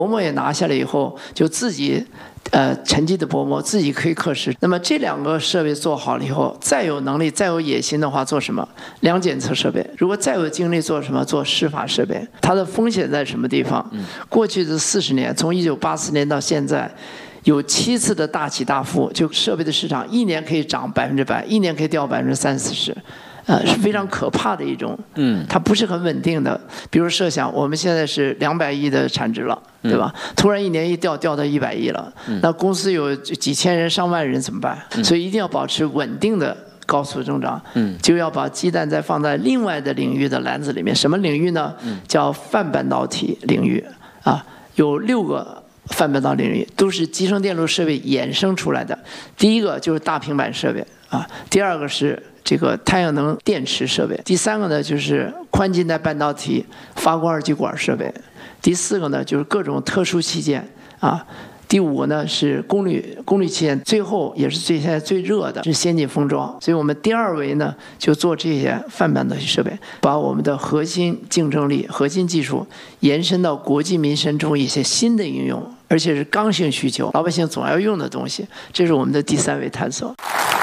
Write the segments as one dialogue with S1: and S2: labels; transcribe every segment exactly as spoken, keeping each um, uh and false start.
S1: 薄膜也拿下来以后，就自己呃沉积的薄膜自己可以刻蚀。那么这两个设备做好了以后，再有能力、再有野心的话，做什么？量检测设备。如果再有精力，做什么？做施法设备。它的风险在什么地方？过去的四十年，从一九八四年到现在。有七次的大起大伏，就设备的市场一年可以涨百分之百，一年可以掉百分之三四十，呃，是非常可怕的一种，嗯，它不是很稳定的。比如设想，我们现在是两百亿的产值了，对吧？突然一年一掉掉到一百亿了，那公司有几千人、上万人怎么办？所以一定要保持稳定的高速增长，嗯，就要把鸡蛋再放在另外的领域的篮子里面。什么领域呢？叫泛半导体领域啊，有六个。泛半导体领域都是集成电路设备衍生出来的。第一个就是大平板设备啊，第二个是这个太阳能电池设备，第三个呢就是宽基带半导体发光二极管设备，第四个呢就是各种特殊器件啊。第五个呢是功率功率器件，最后也是最现在最热的是先进封装。所以我们第二维呢就做这些泛半导体设备，把我们的核心竞争力、核心技术延伸到国计民生中一些新的应用，而且是刚性需求，老百姓总要用的东西。这是我们的第三维探索。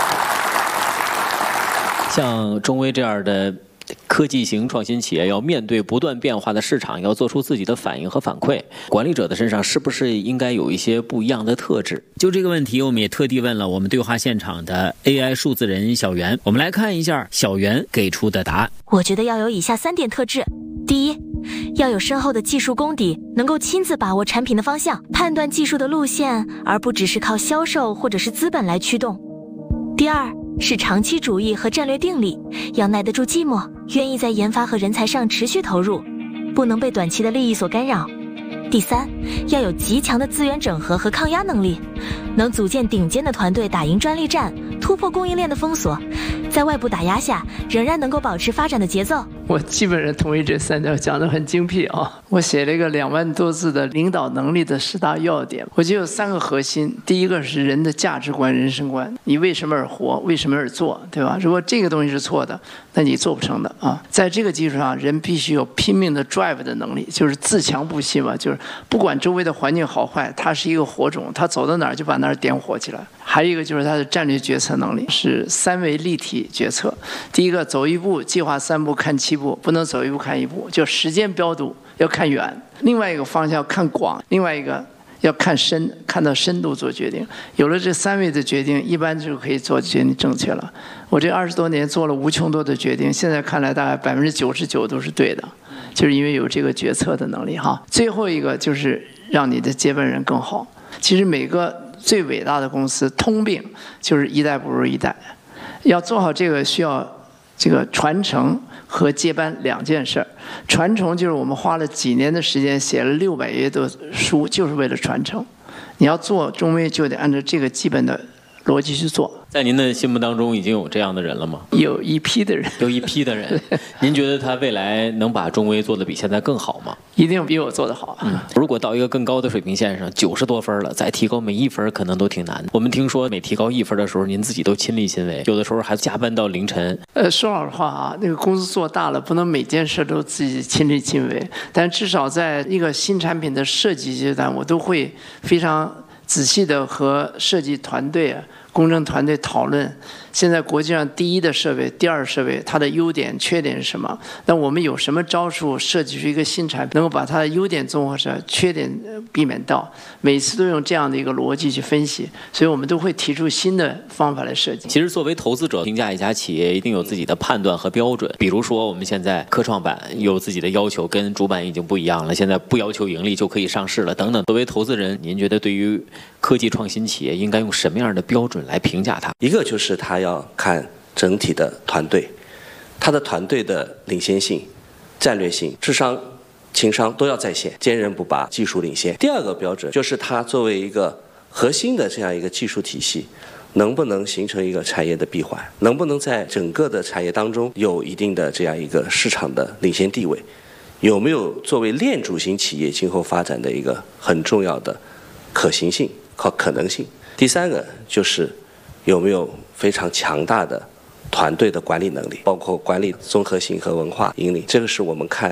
S2: 像中微这样的科技型创新企业要面对不断变化的市场，要做出自己的反应和反馈。管理者的身上是不是应该有一些不一样的特质？就这个问题，我们也特地问了我们对话现场的 A I 数字人小袁。我们来看一下小袁给出的答案。
S3: 我觉得要有以下三点特质：第一，要有深厚的技术功底，能够亲自把握产品的方向，判断技术的路线，而不只是靠销售或者是资本来驱动。第二，是长期主义和战略定力，要耐得住寂寞，愿意在研发和人才上持续投入，不能被短期的利益所干扰。第三，要有极强的资源整合和抗压能力，能组建顶尖的团队打赢专利战，突破供应链的封锁，在外部打压下仍然能够保持发展的节奏。
S1: 我基本上同意这三条，讲得很精辟啊！我写了一个两万多字的领导能力的十大要点，我觉得有三个核心。第一个是人的价值观、人生观，你为什么而活，为什么而做，对吧？如果这个东西是错的，那你做不成的啊！在这个基础上，人必须有拼命的 drive 的能力，就是自强不息嘛，就是不管周围的环境好坏，他是一个火种，他走到哪儿就把那儿点火起来。还有一个就是他的战略决策能力，是三维立体决策。第一个，走一步计划三步看七步，不能走一步看一步，就时间标度要看远。另外一个方向要看广，另外一个要看深，看到深度做决定。有了这三维的决定，一般就可以做决定正确了。我这二十多年做了无穷多的决定，现在看来大概百分之九十九都是对的，就是因为有这个决策的能力哈。最后一个就是让你的接班人更好。其实每个最伟大的公司通病就是一代不如一代，要做好这个需要这个传承和接班两件事儿。传承就是我们花了几年的时间写了六百页的书，就是为了传承。你要做中微就得按照这个基本的逻辑去做。
S2: 在您的心目当中已经有这样的人了吗？
S1: 有一批的人，
S2: 有一批的人。您觉得他未来能把中微做得比现在更好吗？
S1: 一定比我做得好。
S2: 嗯，如果到一个更高的水平线上，九十多分了，再提高每一分可能都挺难的。我们听说每提高一分的时候，您自己都亲力亲为，有的时候还加班到凌晨。
S1: 呃，说老实话啊，那个公司做大了，不能每件事都自己亲力亲为，但至少在一个新产品的设计阶段，我都会非常仔细的和设计团队啊、工程团队讨论，现在国际上第一的设备、第二设备，它的优点、缺点是什么？那我们有什么招数设计出一个新产品，能够把它的优点综合上，缺点避免到？每次都用这样的一个逻辑去分析，所以我们都会提出新的方法来设计。
S2: 其实作为投资者评价一家企业，一定有自己的判断和标准。比如说，我们现在科创板有自己的要求，跟主板已经不一样了，现在不要求盈利就可以上市了，等等。作为投资人，您觉得对于科技创新企业应该用什么样的标准来评价它？
S4: 一个就是他要看整体的团队，他的团队的领先性、战略性、智商、情商都要在线，坚韧不拔，技术领先。第二个标准就是他作为一个核心的这样一个技术体系，能不能形成一个产业的闭环，能不能在整个的产业当中有一定的这样一个市场的领先地位，有没有作为链主型企业今后发展的一个很重要的可行性和可能性。第三个就是有没有非常强大的团队的管理能力，包括管理综合性和文化引领，这个是我们看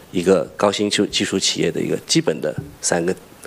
S4: 一个高新技技术企业的一个基本的三个